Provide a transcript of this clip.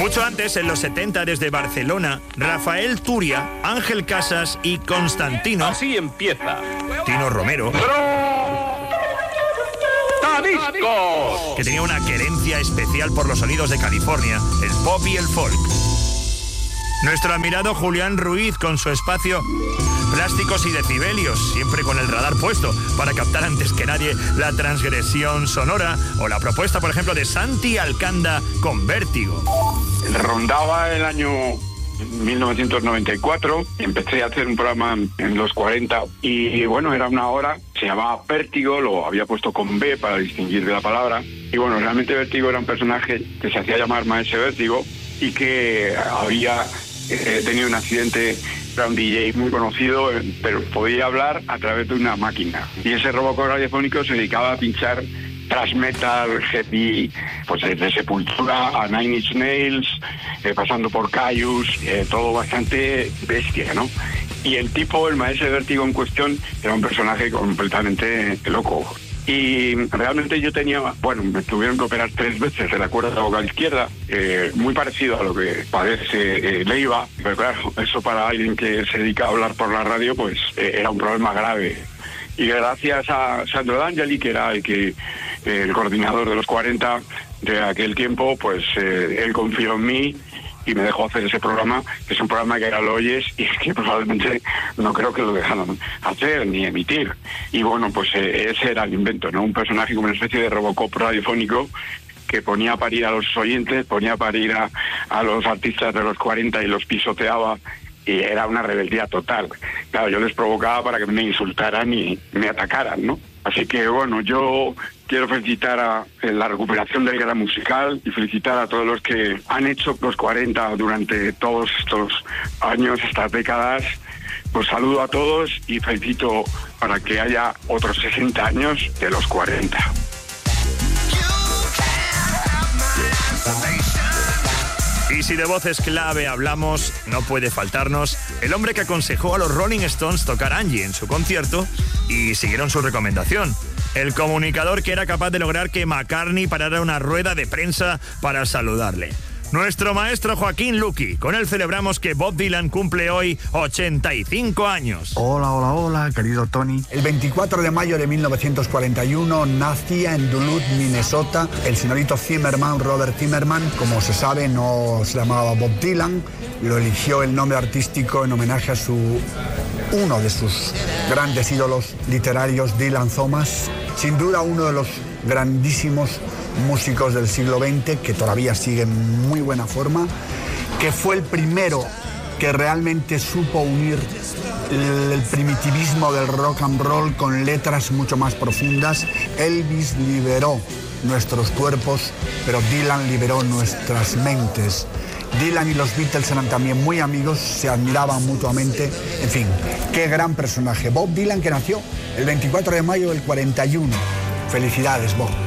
Mucho antes, en los 70, desde Barcelona, Rafael Turia, Ángel Casas y Constantino... Así empieza. Tino Romero... ¡Discos! Que tenía una querencia especial por los sonidos de California, el pop y el folk. Nuestro admirado Julián Ruiz con su espacio Plásticos y Decibelios, siempre con el radar puesto para captar antes que nadie la transgresión sonora, o la propuesta, por ejemplo, de Santi Alcanda con Vértigo. Rondaba el año 1994, empecé a hacer un programa en los 40 y bueno, era una hora, se llamaba Vértigo, lo había puesto con B para distinguir de la palabra, y bueno, realmente Vértigo era un personaje que se hacía llamar Maese Vértigo y que había tenido un accidente. Era un DJ muy conocido, pero podía hablar a través de una máquina, y ese robocop radiofónico se dedicaba a pinchar thrash metal, heavy, pues desde Sepultura a Nine Inch Nails, pasando por Caius, todo bastante bestia, ¿no? Y el tipo, el maestro de Vértigo en cuestión, era un personaje completamente loco. Y realmente yo tenía, bueno, me tuvieron que operar 3 veces de la cuerda vocal izquierda, muy parecido a lo que padece Leiva, pero claro, eso para alguien que se dedica a hablar por la radio, pues era un problema grave. Y gracias a Sandro D'Angeli, que era el coordinador de los 40 de aquel tiempo, pues él confió en mí y me dejó hacer ese programa, que es un programa que ahora lo oyes y que probablemente no creo que lo dejaran hacer ni emitir. Y bueno, pues ese era el invento, ¿no? Un personaje como una especie de Robocop radiofónico que ponía a parir a los oyentes, ponía a parir a los artistas de los 40 y los pisoteaba, y era una rebeldía total. Claro, yo les provocaba para que me insultaran y me atacaran, ¿no? Así que bueno, yo quiero felicitar a la recuperación del gran musical y felicitar a todos los que han hecho los 40 durante todos estos años, estas décadas. Pues saludo a todos y felicito para que haya otros 60 años de los 40. Y si de voces clave hablamos, no puede faltarnos el hombre que aconsejó a los Rolling Stones tocar Angie en su concierto y siguieron su recomendación. El comunicador que era capaz de lograr que McCartney parara una rueda de prensa para saludarle. Nuestro maestro Joaquín Luqui. Con él celebramos que Bob Dylan cumple hoy 85 años. Hola, hola, hola, querido Tony. El 24 de mayo de 1941 nacía en Duluth, Minnesota, el señorito Zimmerman, Robert Zimmerman. Como se sabe, no se llamaba Bob Dylan, lo eligió el nombre artístico en homenaje a uno de sus grandes ídolos literarios, Dylan Thomas. Sin duda uno de los grandísimos músicos del siglo XX, que todavía sigue en muy buena forma, que fue el primero que realmente supo unir el primitivismo del rock and roll con letras mucho más profundas. Elvis liberó nuestros cuerpos, pero Dylan liberó nuestras mentes. Dylan y los Beatles eran también muy amigos, se admiraban mutuamente. En fin, qué gran personaje. Bob Dylan, que nació el 24 de mayo del 41. Felicidades, Bob.